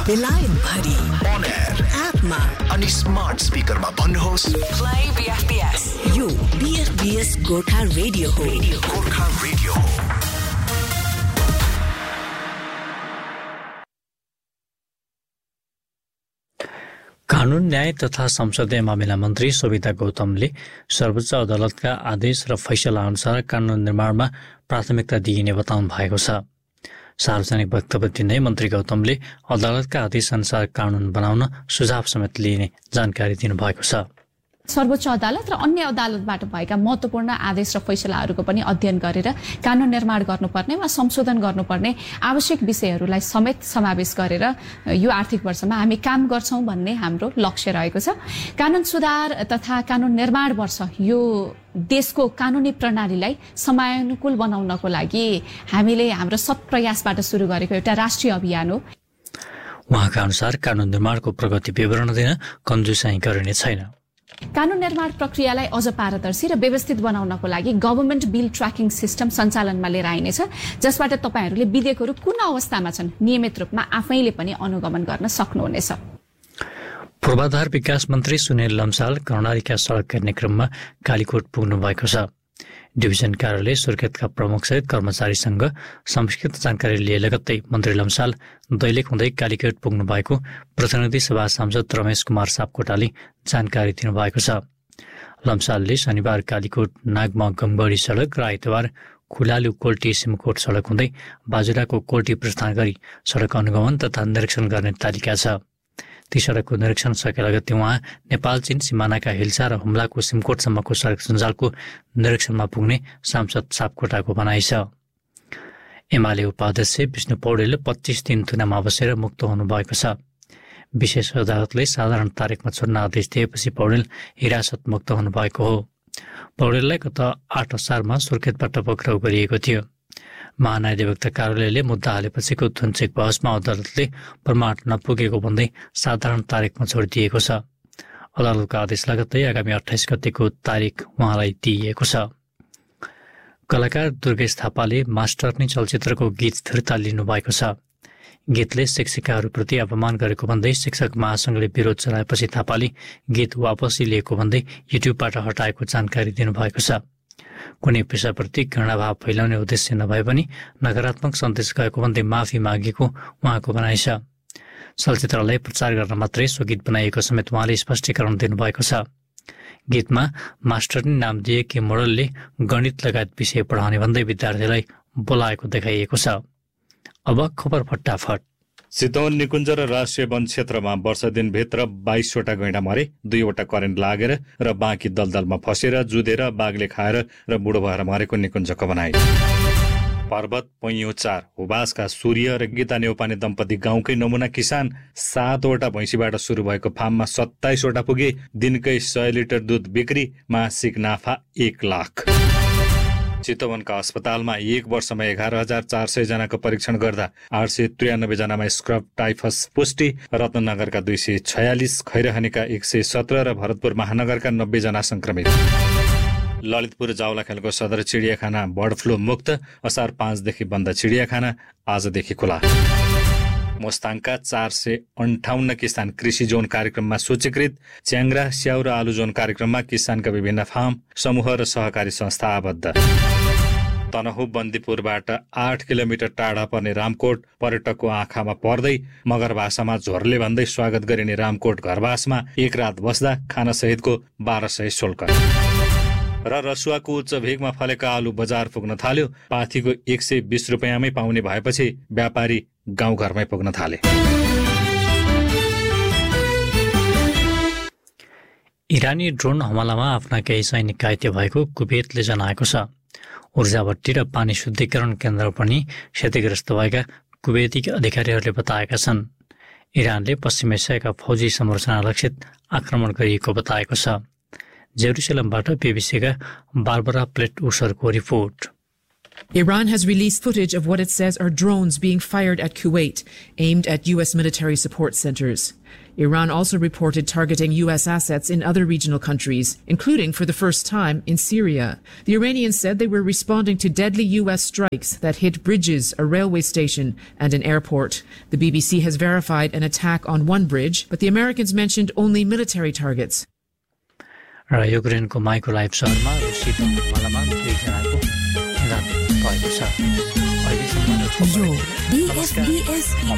बेलायत भरि on air एपमा अनि स्मार्ट स्पिकरमा भन्नुहोस् Play BFBS. यो BFBS गोर्खा रेडियो हो. गोर्खा रेडियो हो। कानून न्याय तथा संसदीय मामिला मन्त्री शोभिता गौतमले सर्वोच्च अदालतका आदेश र फैसला अनुसार कानून निर्माणमा प्राथमिकता दिइने बताउनु भएको छ। सार्वजनिक वक्तव्य दिँदै मन्त्री गौतमले अदालतका आदेश अनुसार कानून बनाउन सुझाव समेत लिने जानकारी दिनुभएको छ। सर्वोच्च अदालत र अन्य अदालतबाट भएका महत्त्वपूर्ण आदेश र फैसलाहरूको पनि अध्ययन गरेर कानून निर्माण गर्नुपर्ने वा संशोधन गर्नुपर्ने आवश्यक विषयहरूलाई समेत समावेश गरेर यो आर्थिक वर्षमा हामी काम गर्छौं भन्ने हाम्रो लक्ष्य रहेको छ। कानून सुधार तथा कानून निर्माण वर्ष यो देशको कानूनी प्रणालीलाई समयानुकूल बनाउनको लागि हामीले हाम्रो सत प्रयासबाट सुरु गरेको एउटा राष्ट्रिय अभियान हो। उहाँका अनुसार कानून निर्माणको प्रगति विवरण दिन कन्जुसाइ गरिने छैन। कानून निर्माण प्रक्रियालाई अझ पारदर्शी र व्यवस्थित बनाउनको लागि गभर्नमेन्ट बिल ट्र्याकिङ सिस्टम सञ्चालनमा लिएर आइनेछ, जसबाट तपाईहरूले विधेयकहरू कुन अवस्थामा छन् नियमित रूपमा आफैले पनि अनुगमन गर्न सक्नुहुनेछ। पूर्वाधार विकास मन्त्री सुनिल लम्साल कर्णालीका सडक हेर्ने क्रममा कालीकोट पुग्नु भएको छ। डिभिजन कार्यालय सुर्खेतका प्रमुखसहित कर्मचारीसँग संस्कृत जानकारी लिए लगत्तै मन्त्री लम्साल दैलेख हुँदै कालीकोट पुग्नु भएको प्रतिनिधि सभा सांसद रमेश कुमार सापकोटाले जानकारी दिनुभएको छ। लम्सालले शनिबार कालीकोट नागमा गङबडी सडक र आइतबार खुलालु कोल्टी सिमकोट सडक हुँदै बाजुराको कोल्टी प्रस्थान गरी सडक अनुगमन तथा निरीक्षण गर्ने तालिका छ। ती सडकको निरीक्षण सके लगत्तै उहाँ नेपाल चीन सिमानाका हिल्सा र हुम्लाको सिमकोटसम्मको सडक सञ्जालको निरीक्षणमा पुग्ने सांसद सापकोटाको भनाइ छ। एमाले उपाध्यक्ष विष्णु पौडेल 25 दिन थुनामा बसेर मुक्त हुनुभएको छ। विशेष अदालतले साधारण तारिकमा छोड्न आदेश दिएपछि पौडेल हिरासत मुक्त हुनुभएको हो। पौडेललाई गत 8 असारमा सुर्खेतबाट पक्राउ गरिएको थियो। महान्यायाधिवक्ता कार्यालयले मुद्दा हालेपछिको थुन्चेक बहसमा अदालतले प्रमाण नपुगेको भन्दै साधारण तारिकमा छोडिदिएको छ। अदालतको आदेश लगत्तै आगामी 28 गतेको तारिक उहाँलाई दिइएको छ। कलाकार दुर्गेश थापाले मास्टरनी चलचित्रको गीत फिर्ता लिनुभएको छ। गीतले शिक्षिकाहरूप्रति अपमान गरेको भन्दै शिक्षक महासंघले विरोध चलाएपछि थापाले गीत वापसी लिएको भन्दै युट्युबबाट हटाएको जानकारी दिनुभएको छ। कुनै पेसाप्रति घृणाभाव फैलाउने उद्देश्य नभए पनि नकारात्मक सन्देश गएको भन्दै माफी मागेको उहाँको भनाइ छ। चलचित्रलाई प्रचार गर्न मात्रै सो गीत बनाइएको समेत उहाँले स्पष्टीकरण दिनुभएको छ। गीतमा मास्टरनी नाम दिएकी मोडलले गणित लगायत विषय पढाउने भन्दै विद्यार्थीलाई बोलाएको देखाइएको छ। अब खबर फटाफट। चितवन निकुञ्ज र राष्ट्रिय वन क्षेत्रमा वर्ष दिनभित्र 22वटा गैंडा मरे, 2वटा करेन्ट लागेर र बाँकी दलदलमा फसेर जुधेर बाघले खाएर र बुढो भएर मरेको निकुञ्जको भनाइ। पर्वत पैँयो 4 हुबासका सूर्य र गीता नेउपाने दम्पति गाउँकै नमुना किसान 7वटा भैँसीबाट सुरु भएको फार्ममा 27वटा पुगे। दिनकै 100 लिटर दुध बिक्री, मासिक नाफा 1 लाख। चितवनका अस्पतालमा 1 वर्षमा 11,400 जनाको परीक्षण गर्दा 893 जनामा स्क्रब टाइफस पुष्टि। रत्ननगरका 246, खैरहनीका 117 र भरतपुर महानगरका 90 जना संक्रमित। ललितपुर जावलाखेलको सदर चिडियाखाना बर्ड फ्लू मुक्त। असार 5 देखि बन्द चिडियाखाना, आजदेखि खुला। मोस्ताङका 458 किसान कृषि जोन कार्यक्रममा सूचीकृत। च्याङ्ग्रा, स्याउ र आलु जोन कार्यक्रममा किसानका विभिन्न फार्म, समूह र सहकारी संस्था आबद्ध। तनहु बन्दीपुरबाट 8 किलोमिटर टाढा पर्ने रामकोट पर्यटकको आँखामा पर्दै मगर भाषामा झोरले भन्दै स्वागत गरिने रामकोट घरवासमा 1 रात बस्दा खाना सहितको 1200 शुल्क। र रसुवाको उच्च भेगमा फलेका आलु बजार पुग्न थाल्यो। पाथीको 120 रुपियाँमै पाउने भएपछि व्यापारी गाउँघरमै पुग्न थाले। इरानी ड्रोन हमलामा आफ्ना केही सैनिक घाइते भएको कुवेतले जनाएको छ। ऊर्जा भट्टी र पानी शुद्धिकरण केन्द्र पनि क्षतिग्रस्त भएका कुवेती अधिकारीहरूले बताएका छन्। इरानले पश्चिम एसियाका फौजी संरचना लक्षित आक्रमण गरिएको बताएको छ। जेरुसलेमबाट बीबीसीका Barbara Plett उसरको report. Iran has released footage of what it says are drones being fired at Kuwait, aimed at U.S. military support centers. Iran also reported targeting U.S. assets in other regional countries, including for the first time in Syria. The Iranians said they were responding to deadly U.S. strikes that hit bridges, a railway station, and an airport. The BBC has verified an attack on one bridge, but the Americans mentioned only military targets. र युक्रेनको माइकोलाइभ सहरमा रुसी बममालामा 2 जनाको निधन भएको छ। यो BFBS